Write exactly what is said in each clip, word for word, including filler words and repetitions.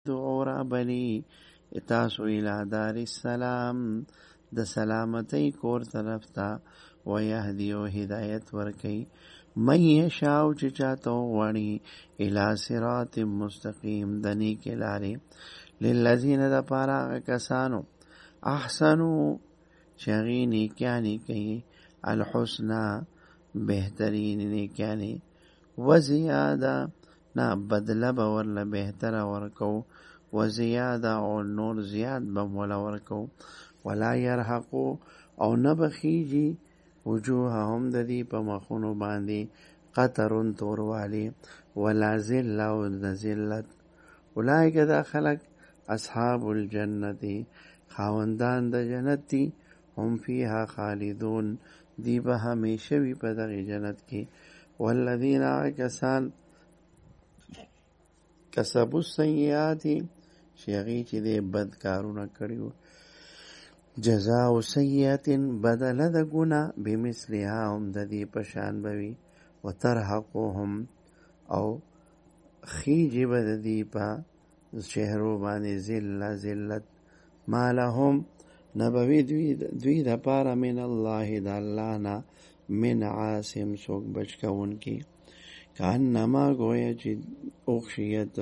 دعو را بلی تاسو الى دار السلام د سلامتی کور طرف تا ویهدی و هدایت ورکی من یشاو چی چاہتا وانی الى صراط مستقیم دنی کے لاری للذین دا پارا کسانو احسنو چغی نیکیانی کئی الحسنہ بہترین نیکیانی وزیادہ نا بدلہ بورل بہتر ورکو وزیادہ اور نور زیاد بمولا ورکو ولا یرحقو او نبخیجی وجوههم ددی پا مخونو باندی قطرون توروالی ولا ذل او ذلت اولئک دا خلق اصحاب الجنتی خاوندان دا جنتی هم فیها خالدون دی با ہمیشہ بھی پدغی جنت کی والذین آکسان کسبوا السیئات شیغی چی دے بدکارونا کریو جزاء سیئت بدل د گنا بمثلها هم د دې پشان بوي وترحقهم او خیجی بد دی په شهرو باندې ذل ذلت ما لهم نبوی دوی دوی د پاره من الله د الله نه من عاصم سوک بچ کون کی کانما گویا چې اوخشیت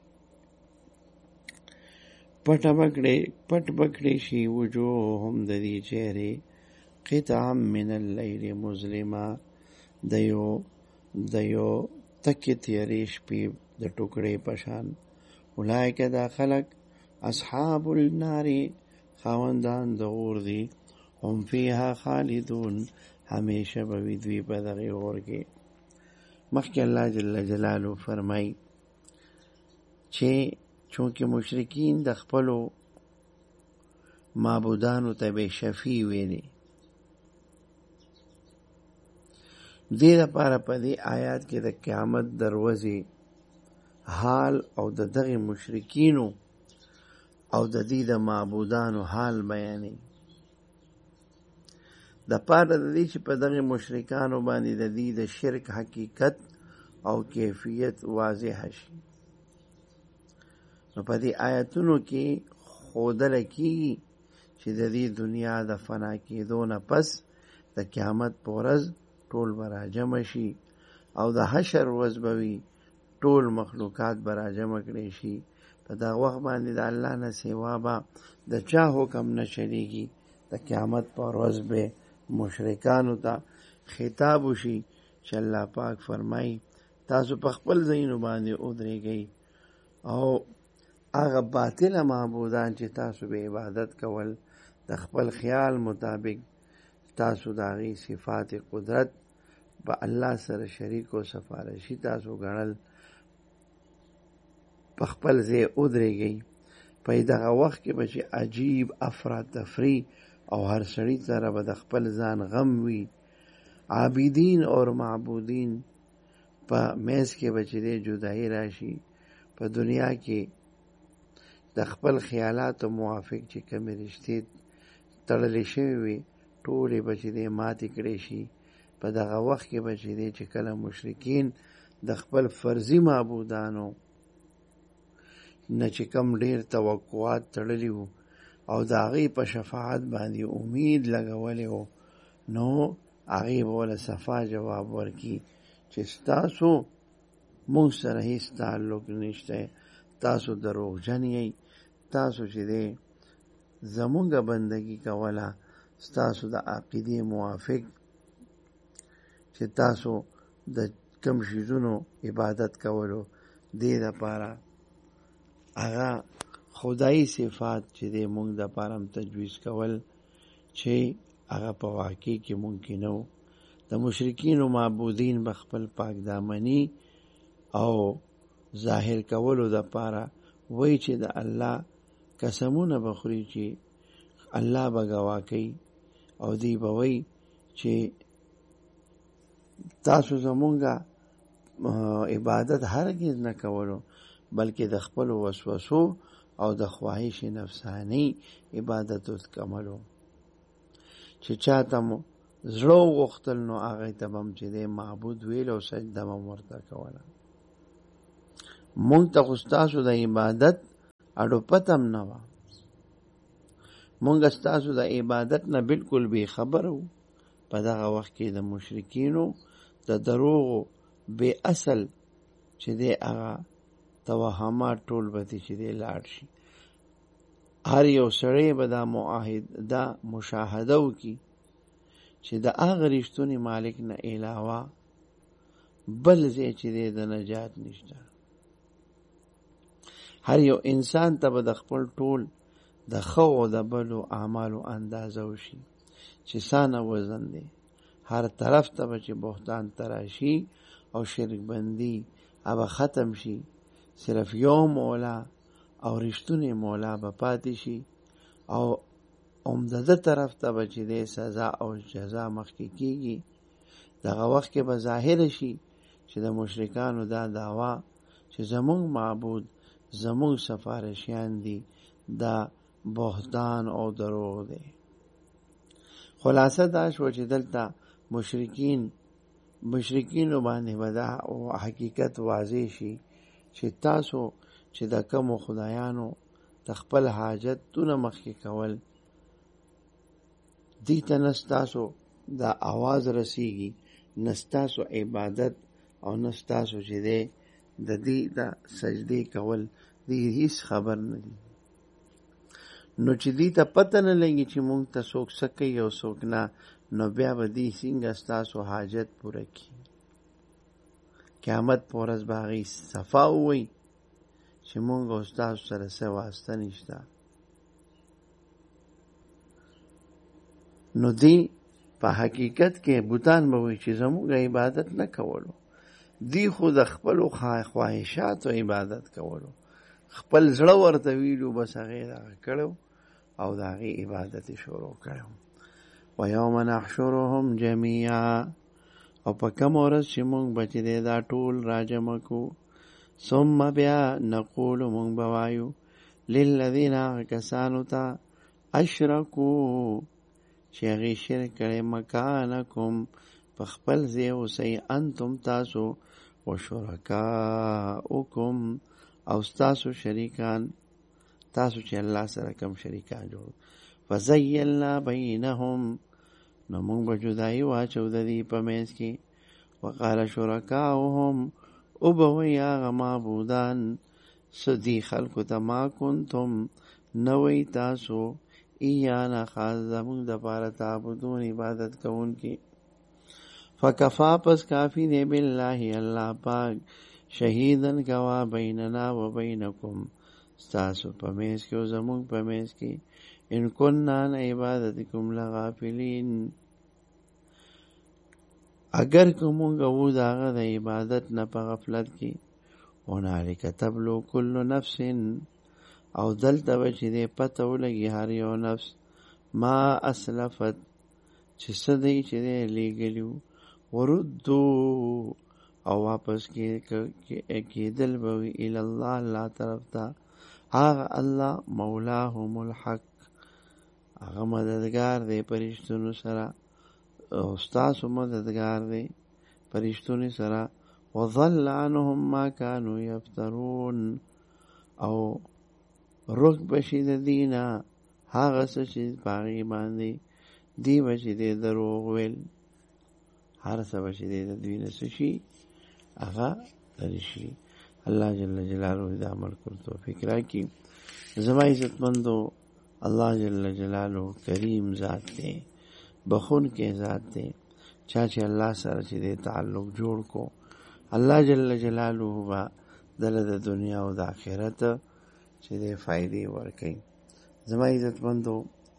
پټ پکړې پټ پکړې شي وجوههم د دې چهره قطعا من الليل مظلما دیو دیو تکې تیرې شپې د ټوکړې پشان اولئک دا خلق اصحاب النار خاوندان د اور دي هم فیها خالدون همیشه به دوی په دغه اور کې مخکې الله جل جلاله فرمای چې چونکه مشرکین د خپلو معبودانو ته به شفیع ویلي دې لپاره په دې آیات کې د قیامت دروازې حال او د دغه مشرکینو او د دې د معبودانو حال بیانې د پاره د دې چې په دغه مشرکانو باندې د دې د شرک حقیقت او کیفیت واضح شي نو په دې آیاتونو کې ښودل کېږي چې د دې دنیا د فنا کېدو نه پس د قیامت په ورځ ټول به راجمع شي او د حشر ورځ به وي ټول مخلوقات به راجمع کړی شي په دغه وخت باندې د الله نه سوا به د چا حکم نه چلیږي د قیامت په ورځ به مشرکانو ته خطاب وشي چې الله پاک فرمایي تاسو په خپل ځایونو باندې ودرېږئ او هغه باطل معبودان چې تاسو به عبادت کول د خپل خیال مطابق تاسو د هغې صفات قدرت په الله سره شریک او سفارشي تاسو ګڼل په خپل ځای ودرېږئ په دغه وخت کې به چې عجیب افراتفری او هر سړي سره به د خپل ځان غم وي عابدین اور معبودین په میز کې به چې دی جدایي راشي په دنیا کې د خپل خیالاتو موافق چې کومې رشتې تړلې شوې وي ټولې به چې دی ماتې کړې شي په دغه وخت کې به چې دی چې کله مشرکین د خپل فرضي معبودانو نه چې کم ډېر توقعات تړلي وو او د هغې په شفاعت باندې امید لګولی وو نو هغې به وله صفا جواب ورکي چې ستاسو موږ سره هېڅ تعلق نشته تاسو دروغجن یئ تاسو چې دی زمونږ بندگی کوله ستاسو د عقیدې موافق چې تاسو د کم شیزونو عبادت کولو دې دپاره هغه خدایي صفات چې دی مونږ دپاره هم تجویز کول چې هغه په واقع کې ممکن و د مشرکینو معبودین به خپل پاک دامني او ظاهر کولو دپاره وای چې د الله قسمونه بخوري چې الله به ګواه کوي او دی به وای چې تاسو زمونږه عبادت هرگز نه کولو بلکې د خپل وسوسو او د خواهش نفسانی عبادت وکملو چې چاته مو زړه وغوښتل نو هغه ته به هم چې دی معبود ویل او سجده به ورته کوله مونږ ته خو ستاسو د عبادت اډو پتم نه وه. مونږ ستاسو د عبادت نه بالکل بې خبره وو. په دغه وخت کې د مشرکینو د دروغو بې اصل چې دی هغه توهمات ټول به دي چې دی لاړ شي. هر یو سړی به دا معاهده مشاهده وکړي چې د هغه رښتوني مالک نه علاوه بل ځای چې دی د نجات نشته. هر یو انسان ته به د خپل ټول د ښو او د بدو اعمالو اندازه وشي چې څانه وزن دی. هر طرف ته به چې بهتان تراشي او شرک بندي به ختم شي. صرف یو مولا او رښتونی مولا به پاتې شي او عمده طرف ته به چې دی سزا او جزا مخکې کېږي. دغه وخت کې به ظاهر شي چې د مشرکانو دا دعوا چې زمونږ معبود زمونږ سفارشیان دي دا بهتان او دروغ دی. خلاصه دا شو چې دلته مشرکین مشرکینو باندې به دا حقیقت واضح شي چې تاسو چې د کومو خدایانو د خپل حاجتونه مخکې کول دې ته نه ستاسو دا آواز رسیږي، نه ستاسو عبادت او نه ستاسو چې دی د دې د سجدې کول دې هیڅ خبر نه دي. نو چې دې ته پته نه لګي چې مونږ ته څوک څه کوي او څوک نه، نو بیا به دې څنګه ستاسو حاجت پوره کړي. قیامت په ورځ به هغې صفا ووایي چې مونږ او ستاسو سره څه واسطه نشته. نو دی په حقیقت کې بوتان به وایي چې زموږ عبادت نه کولو، دی خو د خپلو خواهشاتو عبادت کولو، خپل زړه ورته ویلو، بس هغې دغه کړو او د هغې عبادت یې شروع کړو. ویوم نحشرهم جمیعا، او په کومه ورځ چې مونږ به چې دی دا ټول راجمع کړو، ثم بیا نقول مونږ به وایو للذین هغه کسانو ته اشرکو چې هغې شرک کړی، مکانکم په خپل ځای اوسئ، انتم تاسو وشرکاؤکم او ستاسو شریکان، تاسو چې الله سره کوم شریکان جوړ. فزیلنا بینهم، نو مونږ به جدایي واچو د دې په منځ کې. وقال شرکاؤهم، او به وایي هغه معبودان څه دي خلکو ته، ما کنتم نوی تاسو ایانا خاص زمونږ دپاره تعبدون عبادت کوونکي. فکفا پس کافی دی بالله الله پاک شهیدن گوا بیننا و بینکم ستاسو په منځ کې او زمونږ په منځ کې، ان کننا عن عبادتکم لغافلین، اگر که مونږ وو د هغه د عبادت نه په غفلت کې. هنالک تبلو کل نفس، او دلته به چې دی پته ولګي هر یو نفس ما اسلفت چې څه دی چې دی لیږلي وو، وردو او واپس کېدل به وي الی الله الله طرف ته، هغه الله مولاهم الحق هغه مددگار دی پرشتونو سره، او ستاسو مددگار دی پرشتونو سره. وضل عنهم ما كانوا یفترون، او رک بشي د دینه هغه څه چې په هغې باندې دی به چې دی دروغ ویل، هر څه به چې دی د دوی نه څه شي هغه لرې شي. الله جل جلاله د عمل کولو توفیق راکړي. زما عزتمندو، الله جل جلاله کریم ذات دی، بخونکی ذات دی. چا چې الله سره چې دی تعلق جوړ کو، الله جل جلاله به دله د دنیا او د آخرت چې دی فائدې ورکوي. زما عزتمندو،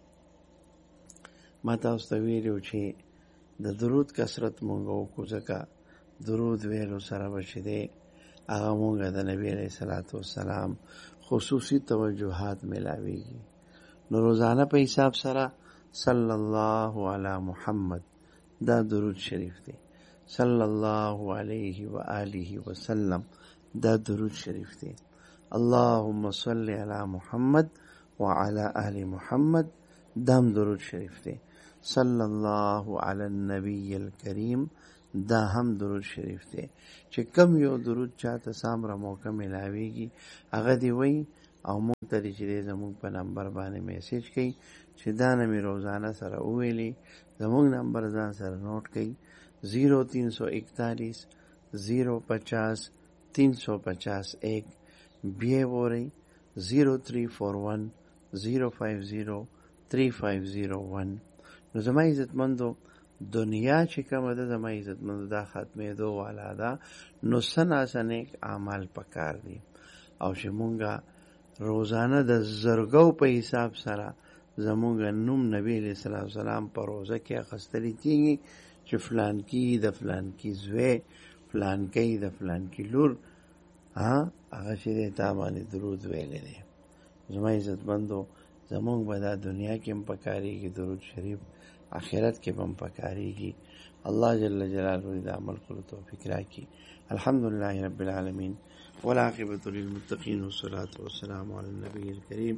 ما تاسو ته ویلو چې د درود کثرت مونږ وکړو، ځکه درود ویلو سره به چې دی هغه مونږ د نبی علیه صلات وسلام خصوصي توجهات ملاویږي. نو روزانه په حساب سره صلی الله علی محمد دا درود شریف دی، صلی الله علیه و آله وسلم دا درود شریف دی. اللهم صل علی محمد وعلى آل محمد دام درود شریف دی. صلی الله علی النبی الکریم دا هم درود شریف دی. چې کم یو درود چاته سامره موقع ملاویږي هغه دی وی او مونږ ته چې زمونږ په نمبر باندې میسج کوي چې دا نه مې روزانه سره وویلې. زمونږ نمبر ځان سره نوٹ کوي زیرو تین سو اکتالیس زیرو پچاس تین سو پچاس ایک. بیا وورئ زیرو تھری فور ون زیرو فائیو زیرو تھری فائیو زیرو ون. نو زما عزتمندو دنیا چې کومه ده زما عزتمندو دا ختمېدو والا ده. نو سناسه نیک اعمال پکار دي او چې مونږه روزانه د زرګو په حساب سره زمونږ نوم نبی علیہ السلام سلام په روزه کې اخیستلی کېږي چې فلان کی د فلان کی زوی فلان کی د فلان کی لور ها هغه چې دی تا باندې درود ویلی دی. زما عزتمندو زمونږ به دا دنیا کې هم پکارېږي درود شریف، آخرت کې به هم پکارېږي. الله جل جلاله دې عمل کولو توفیق راکړي. الحمدلله رب العالمین والعاقبة للمتقین والصلاة والسلام علی النبی الکریم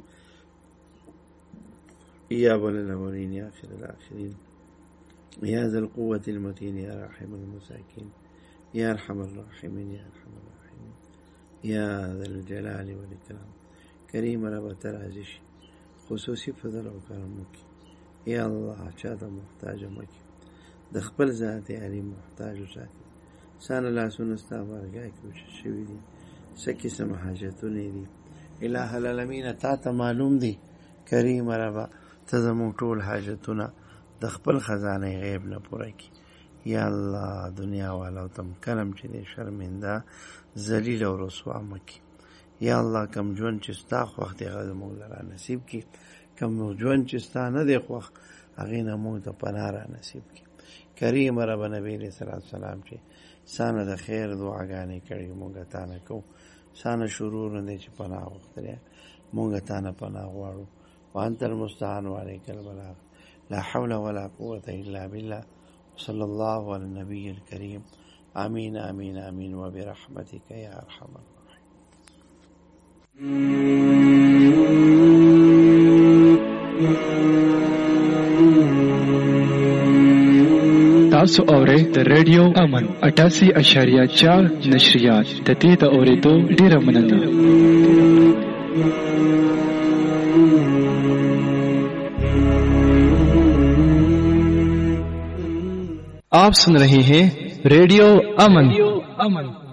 یا اول الاولین یا آخر الاخرین یا ذا القوة المتین یا راحم المساکین یا ارحم الراحمین یا ارحم الراحمین یا ذا الجلال والاکرام. کریم رب ترازش خصوصی فضل و کرم وکړي. یا الله چاته محتاج مکړي، د خپل ذات علی محتاج وساتي. سانه لاسونه ستا بارګاه کې وچ شوي دي، څه قسم حاجتونه دي الہ العالمین تا ته معلوم دي. کریم ربه ته زموږ ټول حاجتونه د خپل خزانه غیب نه پوره کړي. یا الله دنیا والاو تم کرم چې دی شرمنده ذلیل او رسوا مکړي. یا الله کم ژوند چې ستا خوښ دی هغه زموږ لره نصیب کړي، کم ژوند چې ستا نه دی خوښ هغې نه موږ ته پناه را نصیب کړي. کریم ربه نبی علیه السلام چې سانه د خیر دعاګانې کړي مونږ تا نه کوو، سانه شرور نه دی چې پناه غوښتلی مونږ تا نه پناه غواړو. وانت المستعان وعلیک البلاغ لا حول ولا قوة الا بالله وصلی الله علی النبی الکریم. آمین آمین آمین وبرحمتک یا ارحم الراحمین. تاسو اورئ د ریډیو امن اٹاسی اشاریه چار نشریات. د دې د اورېدو ډېره مننه. आप सुन रहे हैं रेडियो अमन।